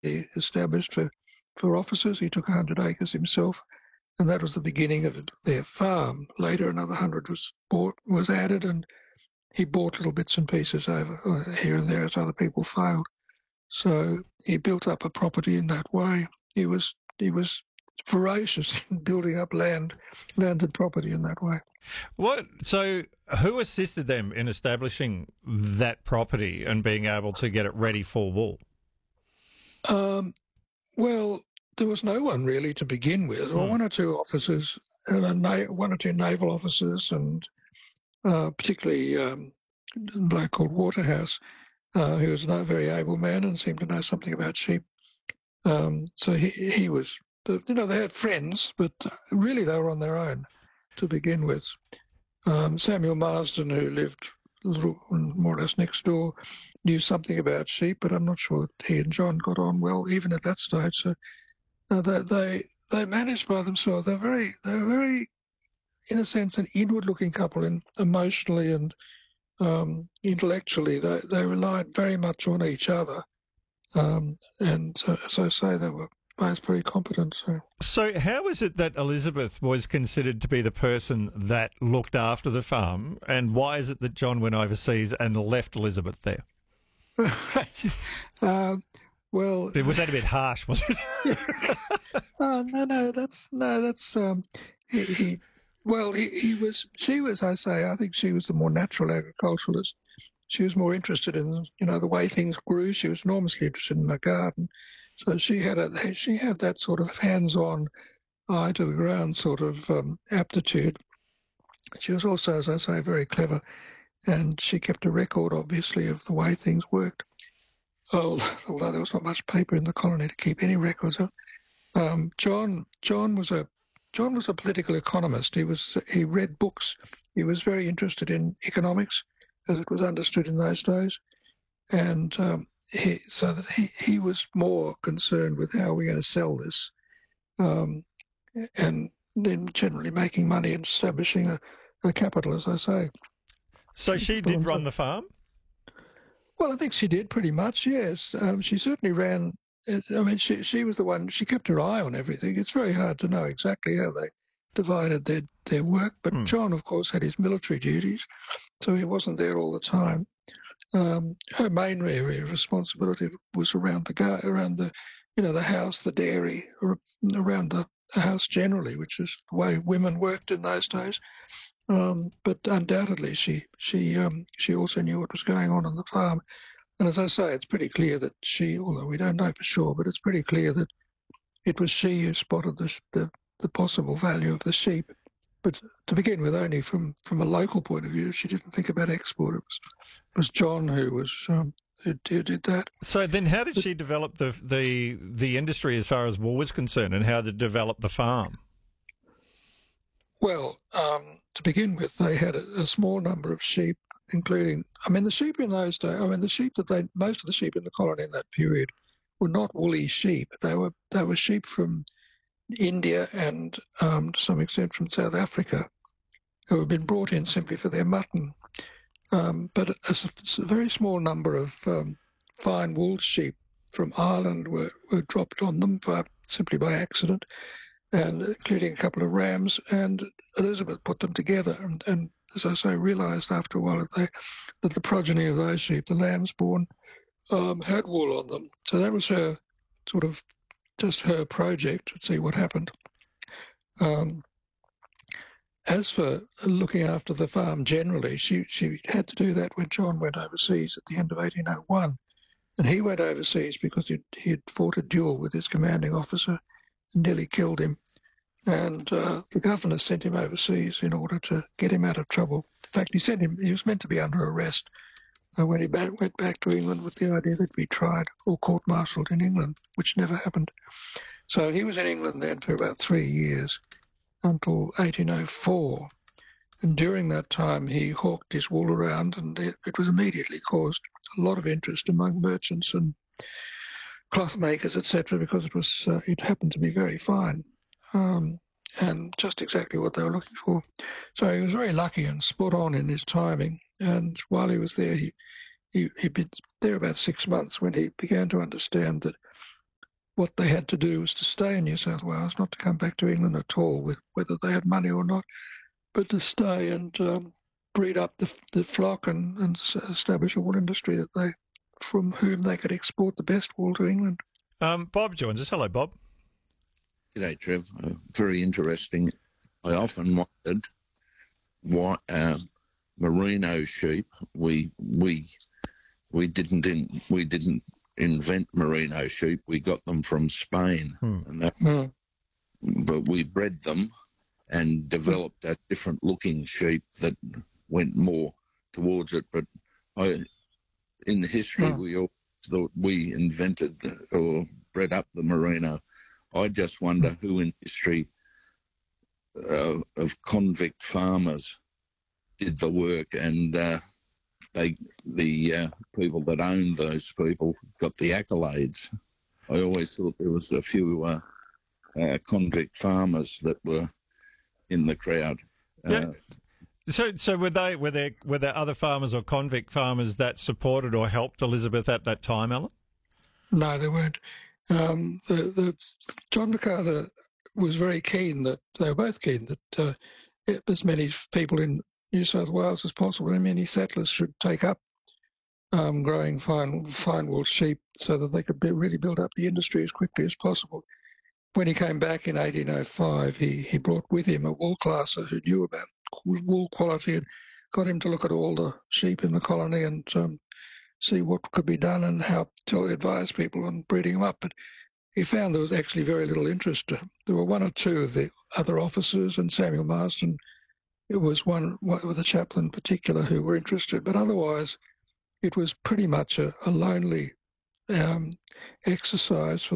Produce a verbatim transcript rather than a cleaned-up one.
established for, for offices. He took one hundred acres himself, and that was the beginning of their farm. Later, another one hundred was bought, was added, and he bought little bits and pieces over uh, here and there as other people failed. So he built up a property in that way. He was he was voracious in building up land, landed property in that way. What? So who assisted them in establishing that property and being able to get it ready for wool? Um, well, there was no one really to begin with. There were Hmm. one or two officers, uh, na- one or two naval officers, and uh, particularly um, a bloke called Waterhouse, uh, who was a very able man and seemed to know something about sheep. Um, so he he was, you know, they had friends, but really they were on their own to begin with. Um, Samuel Marsden, who lived a little, more or less next door, knew something about sheep, but I'm not sure that he and John got on well even at that stage. So uh, they they they managed by themselves. They're very they're very, in a sense, an inward-looking couple, and emotionally and um, intellectually. They they relied very much on each other, um, and uh, as I say, they were both very competent. So. So how is it that Elizabeth was considered to be the person that looked after the farm, and why is it that John went overseas and left Elizabeth there? um, well, Was that a bit harsh, was it? uh, no, no, that's no, that's um, he, he. Well, he, he was. She was. I say. I think she was the more natural agriculturalist. She was more interested in, you know, the way things grew. She was enormously interested in the garden, so she had a she had that sort of hands-on, eye to the ground sort of um, aptitude. She was also, as I say, very clever, and she kept a record, obviously, of the way things worked. Oh, although there was not much paper in the colony to keep any records of. Um, John John was a John was a political economist. He was he read books. He was very interested in economics, as it was understood in those days, and um, he, so that he, he was more concerned with how we're going to sell this, um, and then generally making money and establishing a, a capital, as I say. So she did run the farm? Well, I think she did pretty much, yes. Um, she certainly ran. I mean, she she was the one. She kept her eye on everything. It's very hard to know exactly how they divided their, their work, but Hmm. John, of course, had his military duties, so he wasn't there all the time. Um, her main area of responsibility was around the gar- around the, you know, the house, the dairy, or around the, the house generally, which is the way women worked in those days. Um, but undoubtedly, she she um, she also knew what was going on on the farm. And as I say, it's pretty clear that she, although we don't know for sure, but it's pretty clear that it was she who spotted the the, the possible value of the sheep. But to begin with, only from, from a local point of view, she didn't think about export. It was, it was John who was um, who, who did that. So then how did she develop the, the, the industry as far as wool was concerned, and how to develop the farm? Well, um, to begin with, they had a, a small number of sheep, including, I mean, the sheep in those days, I mean, the sheep that they, most of the sheep in the colony in that period were not woolly sheep. They were, they were sheep from India and um, to some extent from South Africa, who have been brought in simply for their mutton. Um, but a, a very small number of um, fine wool sheep from Ireland were, were dropped on them by, simply by accident, and including a couple of rams. And Elizabeth put them together, and, and as I say, realised after a while that, they, that the progeny of those sheep, the lambs born, um, had wool on them. So that was her sort of just her project to see what happened. Um, as for looking after the farm generally, she, she had to do that when John went overseas at the end of eighteen oh one. And he went overseas because he'd, he'd fought a duel with his commanding officer and nearly killed him. And uh, the governor sent him overseas in order to get him out of trouble. In fact, he sent him, he was meant to be under arrest uh, when he back, went back to England with the idea that he'd be tried or court-martialed in England, which never happened. So he was in England then for about three years until eighteen oh four. And during that time, he hawked his wool around, and it, it was immediately caused a lot of interest among merchants and cloth makers, et cetera, because it was uh, it happened to be very fine um, and just exactly what they were looking for. So he was very lucky and spot on in his timing. And while he was there, he he he'd been there about six months when he began to understand that what they had to do was to stay in New South Wales, not to come back to England at all, with whether they had money or not, but to stay and um, breed up the, the flock and, and establish a wool industry that they, from whom they could export the best wool to England. Um, Bob joins us. Hello, Bob. G'day, Trev. Uh, very interesting. I often wondered why uh, merino sheep. We we we didn't in, we didn't invent merino sheep. We got them from Spain, Hmm. and that, Hmm. but we bred them and developed a different looking sheep that went more towards it. But I, in history, Hmm. we all thought we invented or bred up the merino. I just wonder who in history uh, of convict farmers did the work, and uh, they the uh, people that owned those people got the accolades. I always thought there was a few uh, uh, convict farmers that were in the crowd. Uh, Yeah. So, so were they were there were there other farmers or convict farmers that supported or helped Elizabeth at that time, Alan? No, they weren't. Um, the, the John MacArthur was very keen that they were both keen that uh, it, as many people in New South Wales as possible, and many settlers should take up um, growing fine fine wool sheep so that they could be, really build up the industry as quickly as possible. When he came back in eighteen oh five, he, he brought with him a wool classer who knew about wool quality and got him to look at all the sheep in the colony and um, see what could be done and how to advise people on breeding them up. But he found there was actually very little interest. There were one or two of the other officers and Samuel Marston. It was one, one with a chaplain in particular who were interested, but otherwise it was pretty much a, a lonely um, exercise for